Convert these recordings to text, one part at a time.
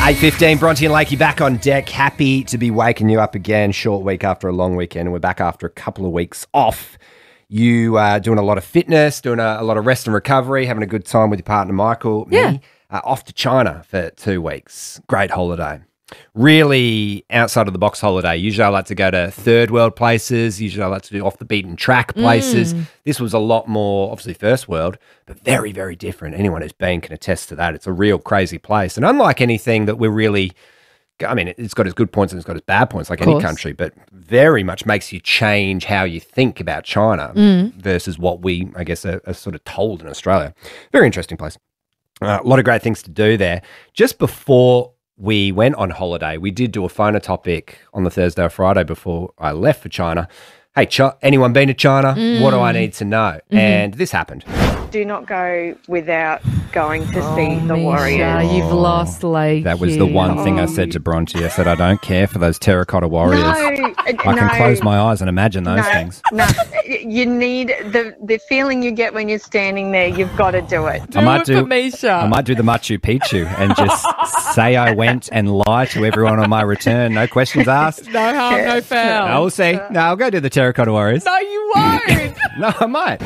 8:15, Bronte and Lakey back on deck. Happy to be waking you up again. Short week after a long weekend. We're back after a couple of weeks off. You doing a lot of fitness, doing a lot of rest and recovery, having a good time with your partner, Michael. Yeah. Me, off to China for 2 weeks. Great holiday. Really outside of the box holiday. Usually I like to go to third world places. Usually I like to do off the beaten track places. This was a lot more, obviously first world, but very, very different. Anyone who's been can attest to that. It's a real crazy place. And unlike anything that we're really, I mean, it's got its good points and it's got its bad points like any country, but very much makes you change how you think about China versus what we, I guess, are sort of told in Australia. Very interesting place. A lot of great things to do there. Just before we went on holiday, we did do a phonotopic on the Thursday or Friday before I left for China. Hey, anyone been to China? What do I need to know? And this happened. Do not go without going to see the Warriors. You've lost Lakey. That was the one thing I said to Bronte. I said, I don't care for those terracotta warriors. I can close my eyes and imagine those things. No, you need the feeling you get when you're standing there. You've got to do it. Do it for Misha. I might do the Machu Picchu and just say I went and lie to everyone on my return. No questions asked. No harm, no foul. No, we'll see. No, I'll go do the terracotta warriors. No, you won't. No, I might.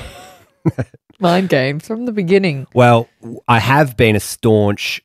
Mind games from the beginning. Well, I have been a staunch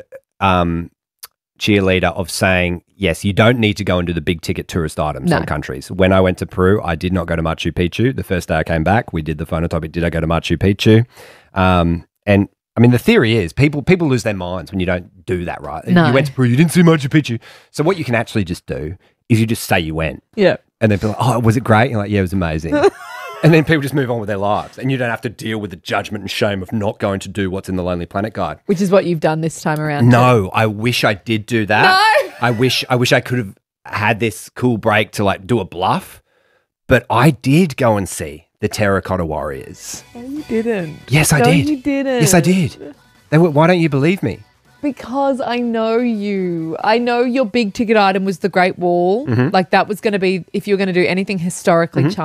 cheerleader of saying, yes, you don't need to go and do the big ticket tourist items on countries. When I went to Peru, I did not go to Machu Picchu. The first day I came back, we did the phonotopic, did I go to Machu Picchu? And I mean, the theory is people lose their minds when you don't do that, right? No. You went to Peru, you didn't see Machu Picchu. So what you can actually just do is you just say you went. Yeah. And then be like, oh, was it great? You're like, yeah, it was amazing. And then people just move on with their lives. And you don't have to deal with the judgment and shame of not going to do what's in the Lonely Planet Guide. Which is what you've done this time around. No, I wish I did do that. No. I wish I could have had this cool break to like do a bluff. But I did go and see the Terracotta Warriors. No, you didn't. Yes, I no, did. you didn't. Yes, I did. Why don't you believe me? Because I know you. I know your big ticket item was the Great Wall. Like that was going to be, if you were going to do anything historically